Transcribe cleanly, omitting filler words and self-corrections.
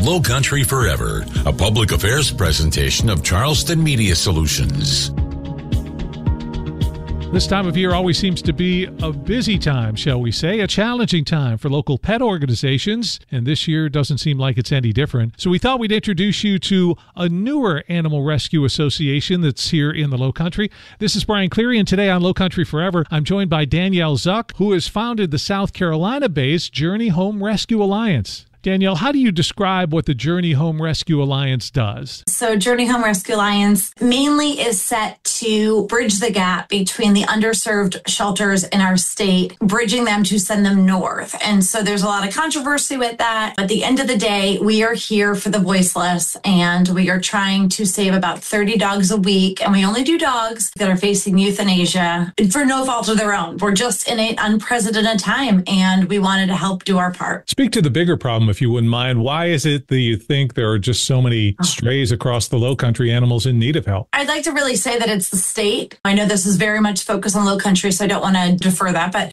Low Country Forever, a public affairs presentation of Charleston Media Solutions. This time of year always seems to be a busy time, shall we say, a challenging time for local pet organizations, and this year doesn't seem like it's any different. So we thought we'd introduce you to a newer animal rescue association that's here in the Low Country. This is Brian Cleary, and today on Low Country Forever, I'm joined by Danielle Zuck, who has founded the South Carolina-based Journey Home Rescue Alliance. Danielle, how do you describe what the Journey Home Rescue Alliance does? So Journey Home Rescue Alliance mainly is set to bridge the gap between the underserved shelters in our state, bridging them to send them north. And so there's a lot of controversy with that. At the end of the day, we are here for the voiceless, and we are trying to save about 30 dogs a week. And we only do dogs that are facing euthanasia for no fault of their own. We're just in an unprecedented time, and we wanted to help do our part. Speak to the bigger problem, if you wouldn't mind. Why is it that you think there are just so many strays across the Low Country, animals in need of help? I'd like to really say that it's the state. I know this is very much focused on Low Country, so I don't want to defer that. But